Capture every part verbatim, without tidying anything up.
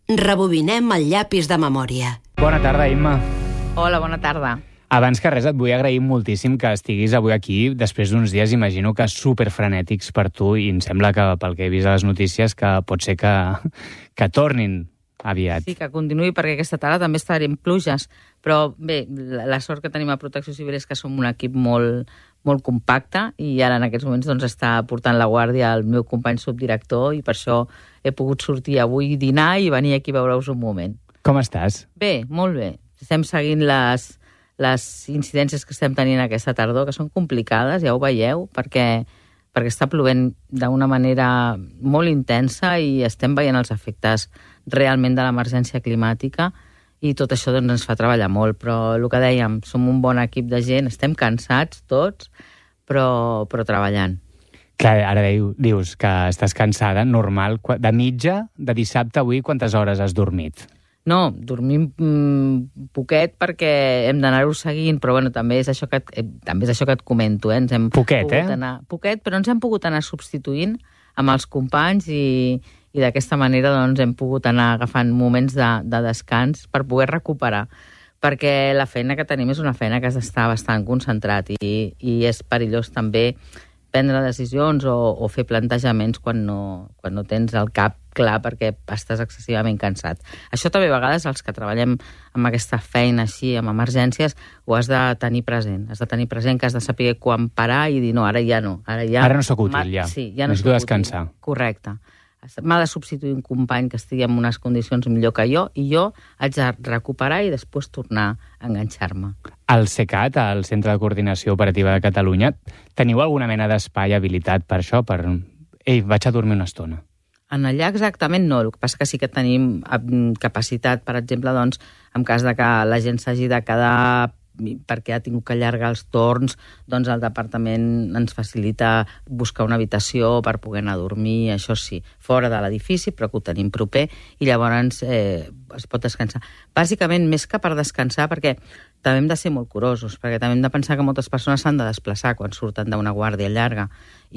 Rebobinem el llapis de memòria. Bona tarda, Imma. Hola, bona tarda. Abans que res, et vull agrair moltíssim que estiguis avui aquí, després d'uns dies, imagino que superfrenètics per tu, i em sembla que, pel que he vist a les notícies, que pot ser que, que tornin aviat. Sí, que continuï, perquè aquesta tarda també estarem pluges, però bé, la, la sort que tenim a Protecció Civil és que som un equip molt, molt compacte, i ara en aquests moments doncs, està portant la guàrdia el meu company subdirector, i per això he pogut sortir avui, dinar i venir aquí a veure-us un moment. Com estàs? Bé, molt bé. Estem seguint les, les incidències que estem tenint aquesta tardor, que són complicades, ja ho veieu, perquè, perquè està plovent d'una manera molt intensa i estem veient els efectes realment de l'emergència climàtica, i tot això doncs, ens fa treballar molt. Però el que dèiem, som un bon equip de gent, estem cansats tots, però, però treballant. Clar, ara dius que estàs cansada, normal. De mitja, de dissabte a avui, quantes hores has dormit? No, dormim mm, poquet perquè hem d'anar-ho seguint, però bueno, també és això que et, eh, també és això que et comento. Eh? Ens hem poquet, eh? Anar, poquet, però ens hem pogut anar substituint amb els companys i, i d'aquesta manera doncs, hem pogut anar agafant moments de, de descans per poder recuperar. Perquè la feina que tenim és una feina que has d'estar bastant concentrat i, i és perillós també prendre decisions o, o fer plantejaments quan no, quan no tens el cap clar perquè estàs excessivament cansat. Això també a vegades els que treballem amb aquesta feina així, amb emergències, ho has de tenir present. Has de tenir present que has de saber quan parar i dir no, ara ja no. Ara, ja, ara no soc útil, ja. Sí, ja no Necessito soc descansar. Útil. Correcte. M'ha de substituir un company que estigui en unes condicions millor que jo i jo haig de recuperar i després tornar a enganxar-me. Al CECAT, al Centre de Coordinació Operativa de Catalunya, teniu alguna mena d'espai habilitat per això? Per... Ei, vaig a dormir una estona. En allà exactament no, el que passa que sí que tenim capacitat, per exemple, doncs, en cas de que la gent s'hagi de quedar perquè ha tingut que allargar els torns, doncs el departament ens facilita buscar una habitació per poder anar a dormir, això sí, fora de l'edifici, però que ho tenim proper, i llavors eh, es pot descansar. Bàsicament, més que per descansar, perquè també hem de ser molt curosos, perquè també hem de pensar que moltes persones s'han de desplaçar quan surten d'una guàrdia llarga,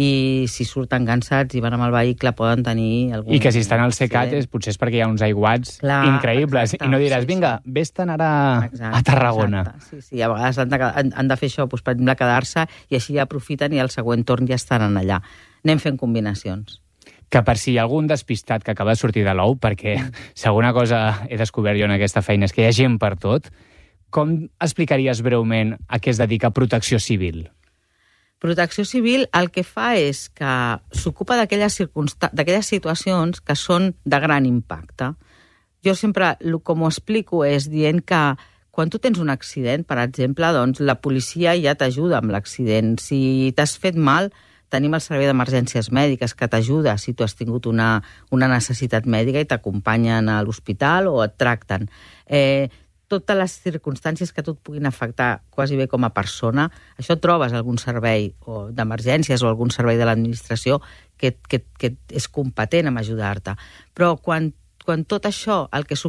i si surten cansats i van amb el vehicle poden tenir algun... I que si estan al CECAT és, potser és perquè hi ha uns aiguats Clar, increïbles, exacte, i no diràs, sí, vinga, sí. vés-te'n ara exacte, a Tarragona. Exacte, sí, sí, a vegades han de, han, han de fer això, doncs, per exemple, quedar-se, i així ja aprofiten i al següent torn ja estaran allà. Anem fent combinacions. Que per si hi ha algun despistat que acaba de sortir de l'ou, perquè si alguna cosa he descobert jo en aquesta feina és que hi ha gent per tot, com explicaries breument a què es dedica Protecció Civil? Protecció Civil el que fa és que s'ocupa d'aquelles circunstàncies, d'aquelles situacions que són de gran impacte. Jo sempre, com ho explico, és dient que quan tu tens un accident, per exemple, doncs la policia ja t'ajuda amb l'accident. Si t'has fet mal, tenim el servei d'emergències mèdiques que t'ajuda si tu has tingut una, una necessitat mèdica i t'acompanyen a l'hospital o et tracten. Eh, totes les circumstàncies que tu et puguin afectar quasi bé com a persona, això trobes algun servei d'emergències o algun servei de l'administració que, que, que és competent en ajudar-te. Però quan, quan tot això el que